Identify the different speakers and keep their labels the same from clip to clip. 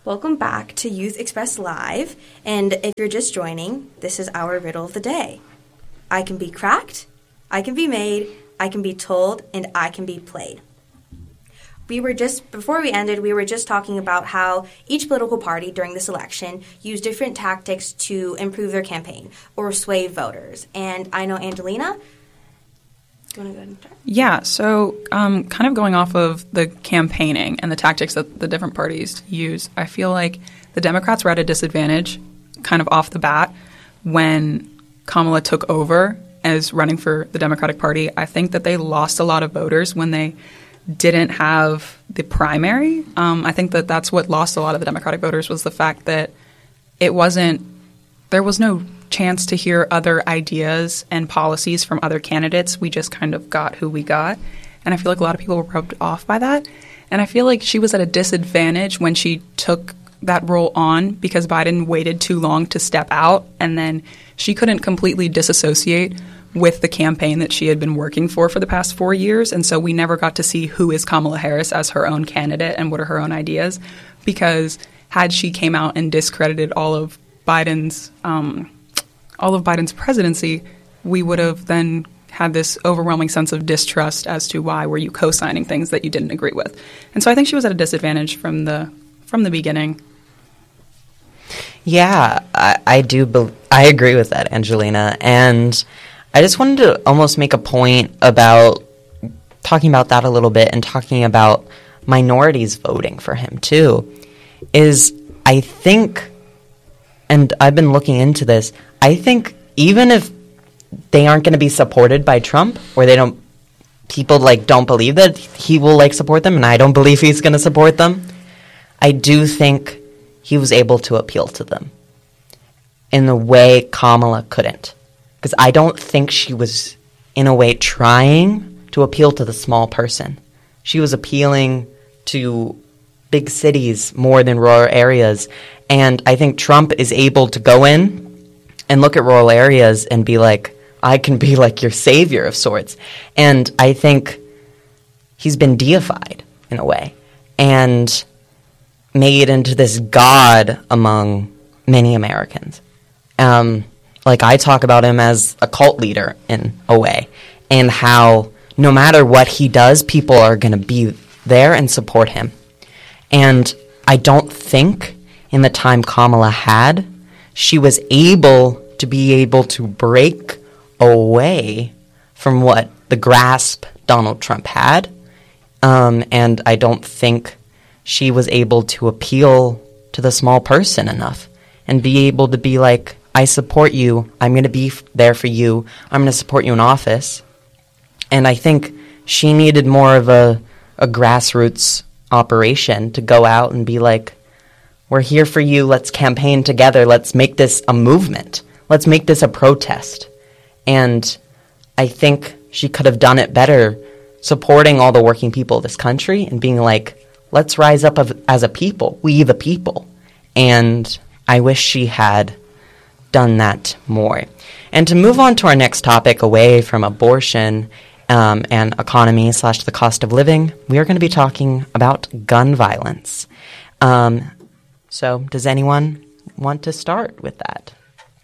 Speaker 1: Welcome back to Youth Express Live, and if you're just joining, this is our riddle of the day. I can be cracked, I can be made, I can be told, and I can be played. Before we ended, we were just talking about how each political party during this election used different tactics to improve their campaign or sway voters. And I know, Angelina, do you want to go ahead and start?
Speaker 2: Yeah, so kind of going off of the campaigning and the tactics that the different parties use, I feel like the Democrats were at a disadvantage kind of off the bat when Kamala took over as running for the Democratic Party. I think that they lost a lot of voters when they didn't have the primary. I think that that's what lost a lot of the Democratic voters was the fact that there was no chance to hear other ideas and policies from other candidates. We just kind of got who we got. And I feel like a lot of people were rubbed off by that. And I feel like she was at a disadvantage when she took that role on because Biden waited too long to step out. And then she couldn't completely disassociate with the campaign that she had been working for the past 4 years. And so we never got to see who is Kamala Harris as her own candidate and what are her own ideas. Because had she came out and discredited all of Biden's presidency, we would have then had this overwhelming sense of distrust as to why were you co-signing things that you didn't agree with. And so I think she was at a disadvantage from the beginning.
Speaker 3: Yeah, I agree with that, Angelina. And I just wanted to almost make a point about talking about that a little bit and talking about minorities voting for him too. I think, and I've been looking into this, I think even if they aren't going to be supported by Trump, or people don't believe that he will support them, and I don't believe he's going to support them, I do think he was able to appeal to them in the way Kamala couldn't. Because I don't think she was, in a way, trying to appeal to the small person. She was appealing to big cities more than rural areas. And I think Trump is able to go in and look at rural areas and be like, I can be like your savior of sorts. And I think he's been deified in a way and made into this god among many Americans. I talk about him as a cult leader in a way, and how no matter what he does, people are going to be there and support him. And I don't think in the time Kamala had, she was able to break away from what the grasp Donald Trump had. And I don't think she was able to appeal to the small person enough and be able to be like, I support you. I'm going to be there for you. I'm going to support you in office. And I think she needed more of a grassroots operation to go out and be like, we're here for you. Let's campaign together. Let's make this a movement. Let's make this a protest. And I think she could have done it better supporting all the working people of this country and being like, let's rise up as a people, we the people. And I wish she had done that more. And to move on to our next topic, away from abortion and economy / the cost of living, we are going to be talking about gun violence. So does anyone want to start with that?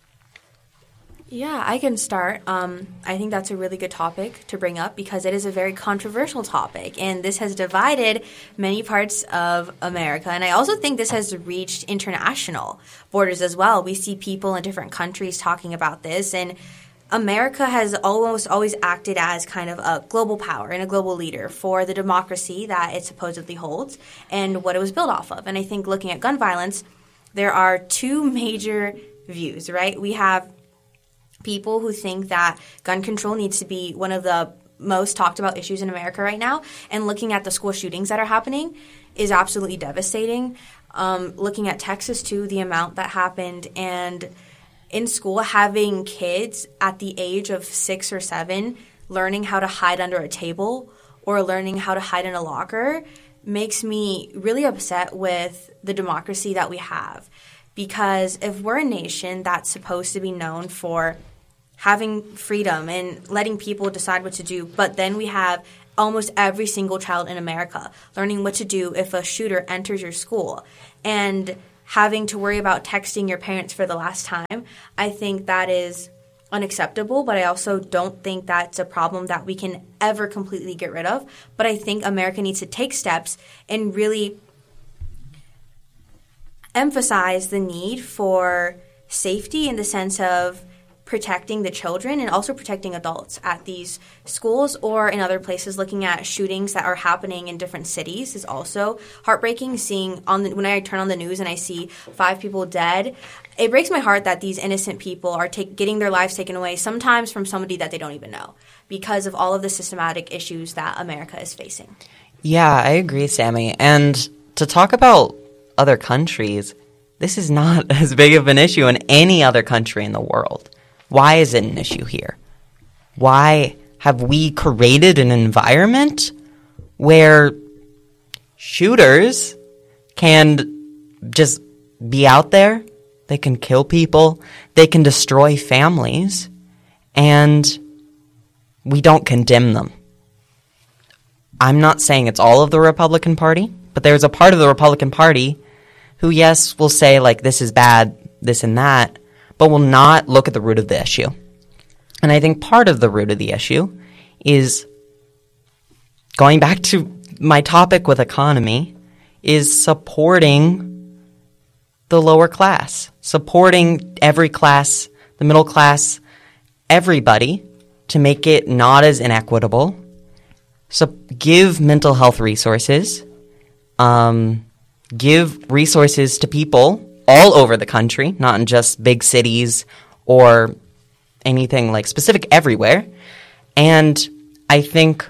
Speaker 1: Yeah, I can start. I think that's a really good topic to bring up because it is a very controversial topic, and this has divided many parts of America. And I also think this has reached international borders as well. We see people in different countries talking about this, and America has almost always acted as kind of a global power and a global leader for the democracy that it supposedly holds and what it was built off of. And I think looking at gun violence, there are two major views, right? We have people who think that gun control needs to be one of the most talked about issues in America right now. And looking at the school shootings that are happening is absolutely devastating. Looking at Texas, too, the amount that happened. And in school, having kids at the age of 6 or 7 learning how to hide under a table or learning how to hide in a locker makes me really upset with the democracy that we have. Because if we're a nation that's supposed to be known for having freedom and letting people decide what to do, but then we have almost every single child in America, learning what to do if a shooter enters your school and having to worry about texting your parents for the last time. I think that is unacceptable, but I also don't think that's a problem that we can ever completely get rid of. But I think America needs to take steps and really emphasize the need for safety in the sense of protecting the children and also protecting adults at these schools or in other places. Looking at shootings that are happening in different cities is also heartbreaking. Seeing when I turn on the news and I see 5 people dead, it breaks my heart that these innocent people are getting their lives taken away, sometimes from somebody that they don't even know, because of all of the systematic issues that America is facing.
Speaker 3: Yeah, I agree, Sammy. And to talk about other countries, this is not as big of an issue in any other country in the world. Why is it an issue here? Why have we created an environment where shooters can just be out there, they can kill people, they can destroy families, and we don't condemn them? I'm not saying it's all of the Republican Party, but there's a part of the Republican Party who, yes, will say, like, this is bad, this and that, but will not look at the root of the issue. And I think part of the root of the issue is, going back to my topic with economy, is supporting the lower class, supporting every class, the middle class, everybody, to make it not as inequitable. So give mental health resources, give resources to people all over the country, not in just big cities or anything like specific, everywhere. And I think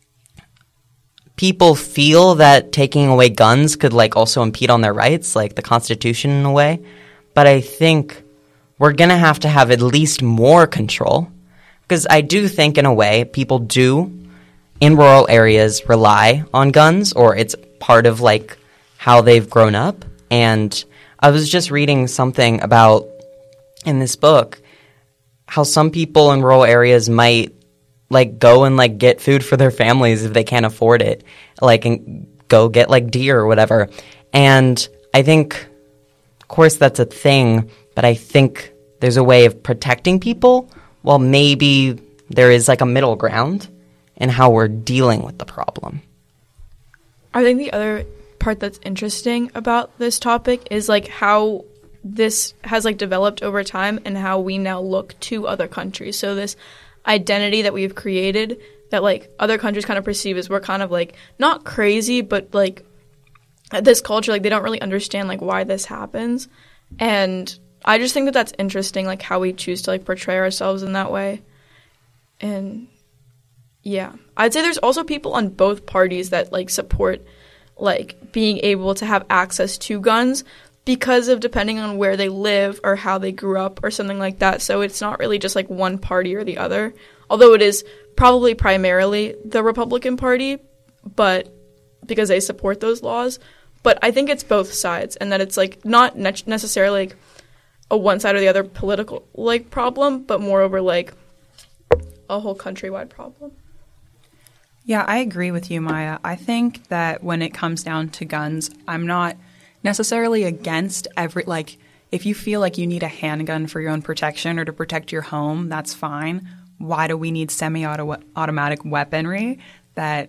Speaker 3: people feel that taking away guns could like also impede on their rights, like the Constitution in a way. But I think we're going to have at least more control, because I do think in a way people do in rural areas rely on guns, or it's part of like how they've grown up. And I was just reading something about, in this book, how some people in rural areas might like go and like get food for their families if they can't afford it, like, and go get like deer or whatever. And I think, of course, that's a thing, but I think there's a way of protecting people while maybe there is like a middle ground in how we're dealing with the problem.
Speaker 4: I think the other part that's interesting about this topic is like how this has like developed over time and how we now look to other countries. So this identity that we've created that like other countries kind of perceive as, we're kind of like not crazy, but like this culture, like they don't really understand like why this happens. And I just think that that's interesting, like how we choose to like portray ourselves in that way. And yeah, I'd say there's also people on both parties that like support like being able to have access to guns because of depending on where they live or how they grew up or something like that. So it's not really just like one party or the other, although it is probably primarily the Republican Party, but because they support those laws. But I think it's both sides, and that it's like not necessarily like a one side or the other political like problem, but moreover like a whole countrywide problem.
Speaker 2: Yeah, I agree with you, Maya. I think that when it comes down to guns, I'm not necessarily against if you feel like you need a handgun for your own protection or to protect your home, that's fine. Why do we need semi-automatic weaponry that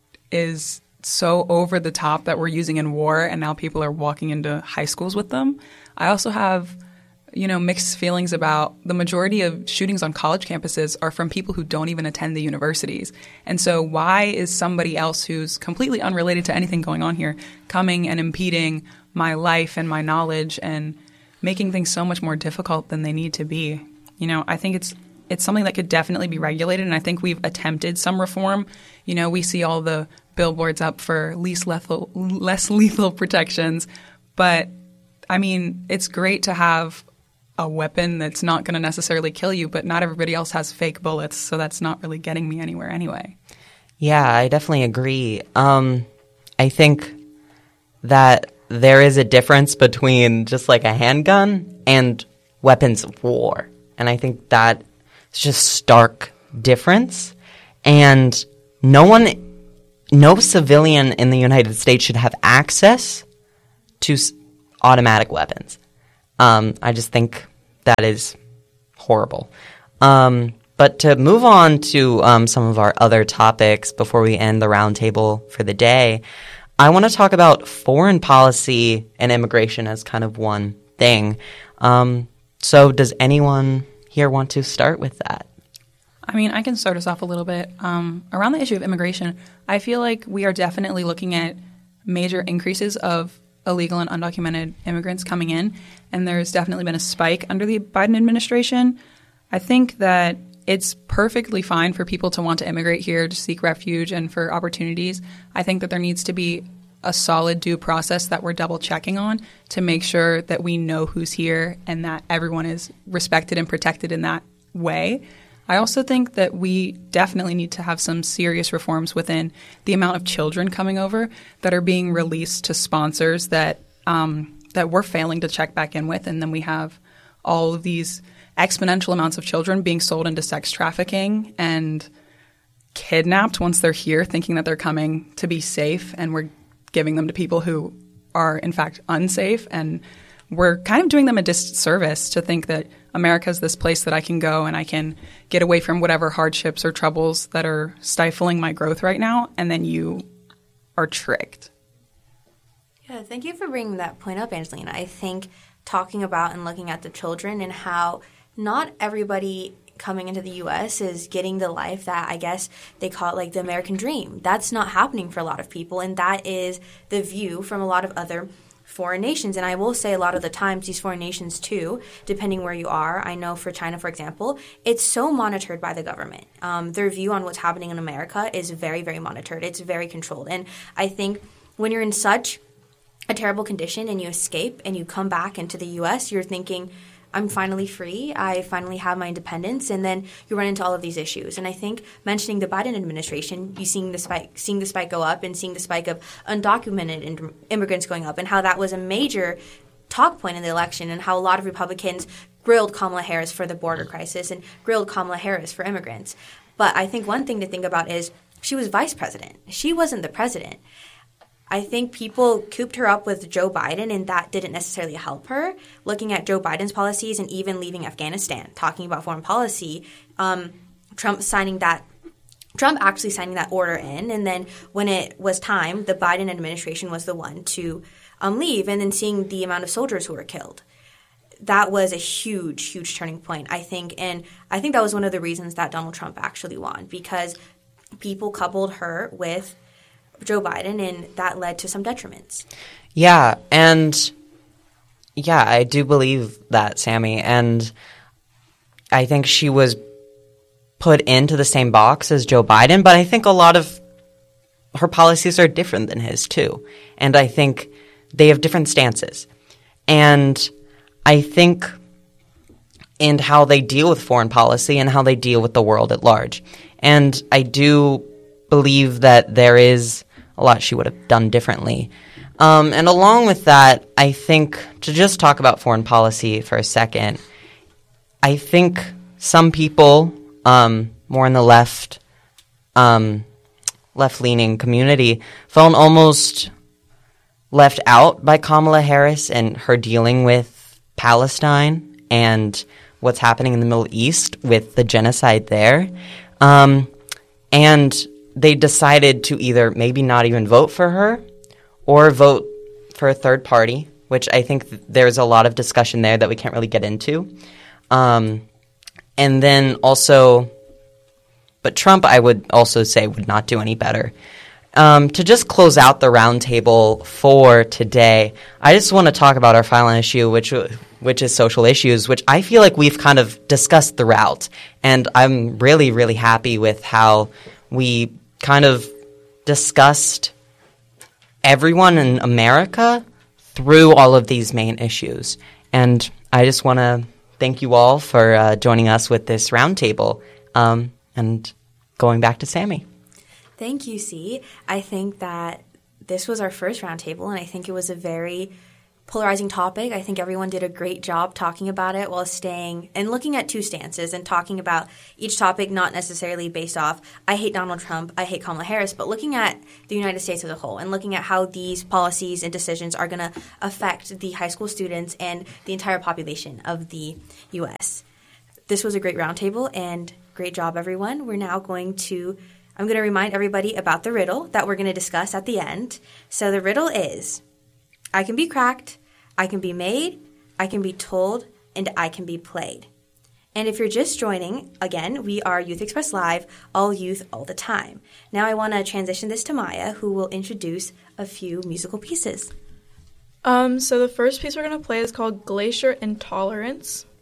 Speaker 2: is so over the top that we're using in war and now people are walking into high schools with them? I also have mixed feelings about the majority of shootings on college campuses are from people who don't even attend the universities. And so why is somebody else who's completely unrelated to anything going on here coming and impeding my life and my knowledge and making things so much more difficult than they need to be? I think it's something that could definitely be regulated, and I think we've attempted some reform. We see all the billboards up for less lethal protections, but I mean, it's great to have a weapon that's not going to necessarily kill you, but not everybody else has fake bullets, so that's not really getting me anywhere anyway.
Speaker 3: Yeah, I definitely agree. I think that there is a difference between just like a handgun and weapons of war. And I think that it's just stark difference. And no civilian in the United States should have access to automatic weapons. I just think that is horrible. But to move on to some of our other topics before we end the roundtable for the day, I want to talk about foreign policy and immigration as kind of one thing. So does anyone here want to start with that?
Speaker 2: I mean, I can start us off a little bit. Around the issue of immigration, I feel like we are definitely looking at major increases of illegal and undocumented immigrants coming in, and there's definitely been a spike under the Biden administration. I think that it's perfectly fine for people to want to immigrate here to seek refuge and for opportunities. I think that there needs to be a solid due process that we're double checking on to make sure that we know who's here and that everyone is respected and protected in that way. I also think that we definitely need to have some serious reforms within the amount of children coming over that are being released to sponsors that we're failing to check back in with. And then we have all of these exponential amounts of children being sold into sex trafficking and kidnapped once they're here, thinking that they're coming to be safe, and we're giving them to people who are, in fact, unsafe. And we're kind of doing them a disservice to think that America is this place that I can go and I can get away from whatever hardships or troubles that are stifling my growth right now, and then you are tricked.
Speaker 1: Yeah, thank you for bringing that point up, Angelina. I think talking about and looking at the children and how not everybody coming into the U.S. is getting the life that I guess they call it like the American dream. That's not happening for a lot of people, and that is the view from a lot of other foreign nations. And I will say a lot of the times these foreign nations too, depending where you are, I know for China, for example, it's so monitored by the government. Their view on what's happening in America is very, very monitored. It's very controlled. And I think when you're in such a terrible condition and you escape and you come back into the U.S., you're thinking, I'm finally free. I finally have my independence. And then you run into all of these issues. And I think mentioning the Biden administration, you seeing the spike go up and seeing the spike of undocumented immigrants going up, and how that was a major talk point in the election, and how a lot of Republicans grilled Kamala Harris for the border crisis and grilled Kamala Harris for immigrants. But I think one thing to think about is she was vice president. She wasn't the president. I think people cooped her up with Joe Biden, and that didn't necessarily help her. Looking at Joe Biden's policies and even leaving Afghanistan, talking about foreign policy, Trump actually signing that order in, and then when it was time, the Biden administration was the one to leave, and then seeing the amount of soldiers who were killed. That was a huge, huge turning point, I think, and I think that was one of the reasons that Donald Trump actually won, because people coupled her with Joe Biden, and that led to some detriments.
Speaker 3: Yeah, and I do believe that, Sammy, and I think she was put into the same box as Joe Biden, but I think a lot of her policies are different than his too, and I think they have different stances, and I think in how they deal with foreign policy and how they deal with the world at large, and I do believe that there is a lot she would have done differently. And along with that, I think to just talk about foreign policy for a second, I think some people more in the left-leaning community felt almost left out by Kamala Harris and her dealing with Palestine and what's happening in the Middle East with the genocide there. And they decided to either maybe not even vote for her or vote for a third party, which I think there's a lot of discussion there that we can't really get into. And then also, but Trump, I would also say, would not do any better. To just close out the roundtable for today, I just want to talk about our final issue, which is social issues, which I feel like we've kind of discussed throughout. And I'm really, really happy with how we kind of discussed everyone in America through all of these main issues. And I just want to thank you all for joining us with this roundtable. And going back to Sammy.
Speaker 1: Thank you, C. I think that this was our first roundtable, and I think it was a very polarizing topic. I think everyone did a great job talking about it while staying and looking at two stances and talking about each topic, not necessarily based off, I hate Donald Trump, I hate Kamala Harris, but looking at the United States as a whole and looking at how these policies and decisions are going to affect the high school students and the entire population of the U.S. This was a great roundtable, and great job, everyone. I'm going to remind everybody about the riddle that we're going to discuss at the end. So the riddle is, I can be cracked, I can be made, I can be told, and I can be played. And if you're just joining, again, we are Youth Express Live, all youth, all the time. Now I want to transition this to Maya, who will introduce a few musical pieces.
Speaker 4: So the first piece we're going to play is called Glacier Intolerance.